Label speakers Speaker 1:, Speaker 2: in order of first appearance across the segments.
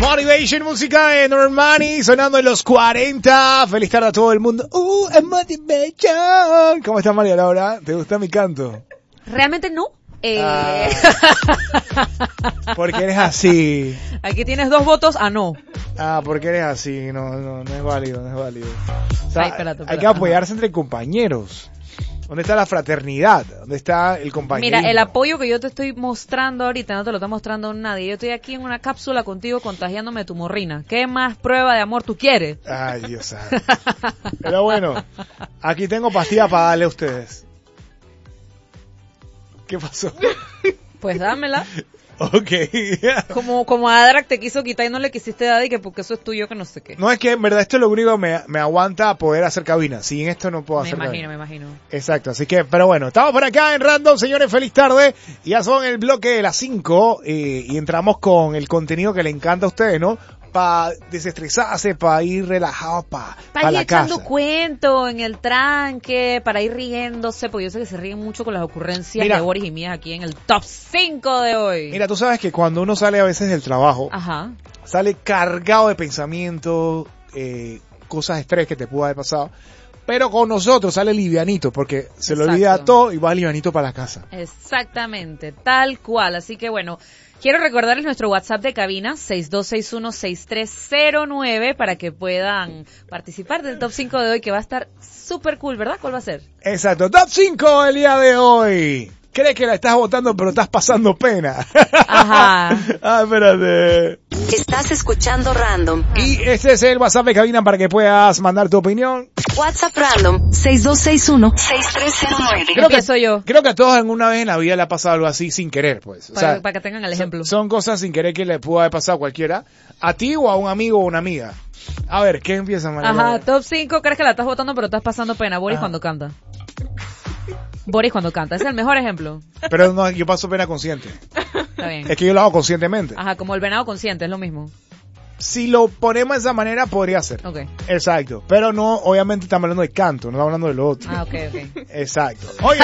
Speaker 1: Motivation, música de Normani, sonando en los 40. Feliz tarde a todo el mundo. Motivation. ¿Cómo estás, María Laura? ¿Te gusta mi canto?
Speaker 2: Realmente no.
Speaker 1: Porque eres así.
Speaker 2: Aquí tienes 2 votos a no.
Speaker 1: Porque eres así. No es válido, no es válido. O sea,
Speaker 2: Ay, espérate.
Speaker 1: Hay que apoyarse entre compañeros. ¿Dónde está la fraternidad? ¿Dónde está el compañerismo?
Speaker 2: Mira, el apoyo que yo te estoy mostrando ahorita no te lo está mostrando nadie. Yo estoy aquí en una cápsula contigo contagiándome tu morrina. ¿Qué más prueba de amor tú quieres?
Speaker 1: Ay, Dios santo. Pero bueno, aquí tengo pastillas para darle a ustedes. ¿Qué pasó?
Speaker 2: Pues dámela.
Speaker 1: Ok.
Speaker 2: Como a Adrak te quiso quitar y no le quisiste dar y que porque eso es tuyo que no sé qué.
Speaker 1: No, es que en verdad esto es lo único que me aguanta poder hacer cabina. Sin esto no puedo hacer cabina.
Speaker 2: Me imagino.
Speaker 1: Exacto, así que, pero bueno, estamos por acá en Random, señores, feliz tarde. Ya son el bloque de las 5 y entramos con el contenido que le encanta a ustedes, ¿no? Para desestresarse, para ir relajado, para
Speaker 2: ir
Speaker 1: la
Speaker 2: echando
Speaker 1: casa.
Speaker 2: Cuento en el tranque, para ir riéndose, porque yo sé que se ríen mucho con las ocurrencias de Boris y mías aquí en el Top 5 de hoy.
Speaker 1: Mira, tú sabes que cuando uno sale a veces del trabajo, sale cargado de pensamientos, cosas de estrés que te pudo haber pasado, pero con nosotros sale livianito, porque se le olvida todo y va livianito para la casa.
Speaker 2: Exactamente, tal cual, así que bueno. Quiero recordarles nuestro WhatsApp de cabina, 6261-6309, para que puedan participar del Top 5 de hoy, que va a estar súper cool, ¿verdad? ¿Cuál va a ser?
Speaker 1: Exacto, Top 5 el día de hoy. Crees que la estás votando, pero estás pasando pena.
Speaker 2: Ajá.
Speaker 1: Espérate.
Speaker 3: Estás escuchando Random.
Speaker 1: Y este es el WhatsApp de cabina para que puedas mandar tu opinión.
Speaker 3: WhatsApp Random, 6261-6309.
Speaker 1: Creo que a todos alguna vez en la vida le ha pasado algo así sin querer, pues.
Speaker 2: Para que tengan el ejemplo.
Speaker 1: Son cosas sin querer que le pudo haber pasado a cualquiera. A ti o a un amigo o una amiga. A ver, ¿qué empieza, María?
Speaker 2: Ajá, Top 5, crees que la estás votando, pero estás pasando pena. Boris cuando canta. Boris cuando canta, ese es el mejor ejemplo.
Speaker 1: Pero no, yo paso pena consciente.
Speaker 2: Está bien.
Speaker 1: Es que yo lo hago conscientemente.
Speaker 2: Ajá, como el venado consciente, es lo mismo.
Speaker 1: Si lo ponemos de esa manera, podría ser.
Speaker 2: Ok.
Speaker 1: Exacto. Pero no, obviamente estamos hablando de canto, no estamos hablando de lo otro.
Speaker 2: Ok.
Speaker 1: Exacto. Oye,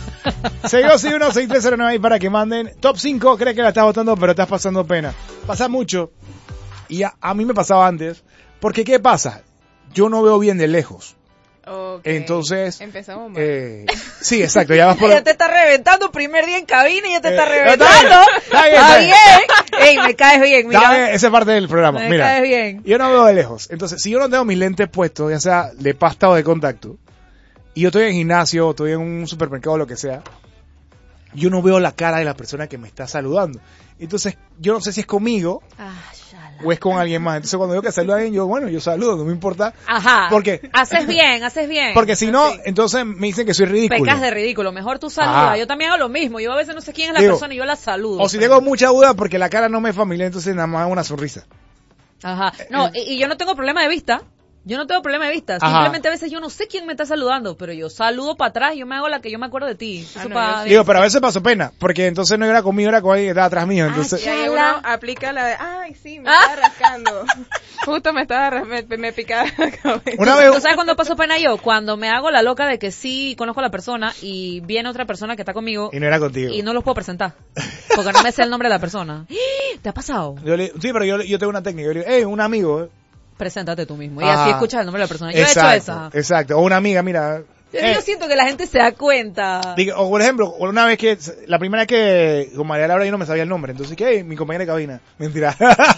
Speaker 1: 6261-6309 ahí para que manden. Top 5, crees que la estás votando, pero estás pasando pena. Pasa mucho. Y a mí me pasaba antes. Porque, ¿qué pasa? Yo no veo bien de lejos.
Speaker 4: Okay.
Speaker 1: Entonces
Speaker 4: empezamos mal.
Speaker 1: Sí, exacto, ya vas por
Speaker 2: ya te está reventando primer día en cabina y ya te está reventando.
Speaker 1: Está
Speaker 2: bien. Ey, me caes bien, mira.
Speaker 1: Esa es parte del programa.
Speaker 2: Me
Speaker 1: mira,
Speaker 2: caes bien.
Speaker 1: Yo no veo de lejos. Entonces, si yo no tengo mis lentes puestos, ya sea de pasta o de contacto, y yo estoy en gimnasio, estoy en un supermercado o lo que sea, yo no veo la cara de la persona que me está saludando. Entonces, yo no sé si es conmigo o es con alguien más. Entonces, cuando veo que saluda a alguien, yo saludo, no me importa.
Speaker 2: Ajá.
Speaker 1: Porque
Speaker 2: haces bien.
Speaker 1: Porque si no, entonces me dicen que soy ridículo.
Speaker 2: Pecas de ridículo. Mejor tú saludas. Yo también hago lo mismo. Yo a veces no sé quién es la persona y yo la saludo.
Speaker 1: O si tengo mucha duda porque la cara no me es familiar, entonces nada más hago una sonrisa.
Speaker 2: Ajá. No, y yo no tengo problema de vista. Simplemente a veces yo no sé quién me está saludando, pero yo saludo para atrás, yo me hago la que yo me acuerdo de ti.
Speaker 1: Digo, pero a veces paso pena, porque entonces no era conmigo, era con alguien que estaba atrás mío. Entonces...
Speaker 4: Y ahí uno aplica la de, sí, me estaba rascando. Justo me picaba la cabeza.
Speaker 2: ¿Tú sabes cuándo paso pena yo? Cuando me hago la loca de que sí conozco a la persona y viene otra persona que está conmigo.
Speaker 1: Y no era contigo.
Speaker 2: Y no los puedo presentar, porque no me sé el nombre de la persona. ¿Te ha pasado?
Speaker 1: Sí, pero yo tengo una técnica. Yo le digo, un amigo...
Speaker 2: Preséntate tú mismo. Y así escuchas el nombre de la persona. Yo he hecho esa.
Speaker 1: Exacto. O una amiga, mira.
Speaker 2: Yo siento que la gente se da cuenta.
Speaker 1: O por ejemplo, una vez la primera vez que con María Laura yo no me sabía el nombre. Entonces, ¿qué? Mi compañera de cabina. Mentira.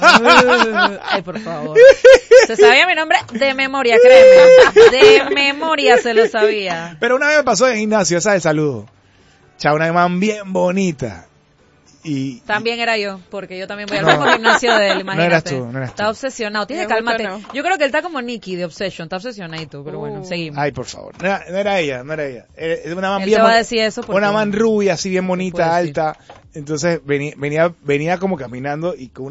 Speaker 2: Ay, por favor. Se sabía mi nombre de memoria, créeme. De memoria se lo sabía.
Speaker 1: Pero una vez me pasó en el gimnasio, esa de saludo. Chao, una man bien bonita.
Speaker 2: También era yo, porque yo también voy al mismo gimnasio de él, imagínate.
Speaker 1: No eras tú.
Speaker 2: Está obsesionado, tienes que cálmate. Yo creo que él está como Nicky de Obsession, está obsesionadito, pero bueno, seguimos.
Speaker 1: Ay, por favor. No era ella. Una man
Speaker 2: él
Speaker 1: bien
Speaker 2: te va a decir eso porque
Speaker 1: una man rubia, así bien bonita, alta. Entonces venía como caminando y con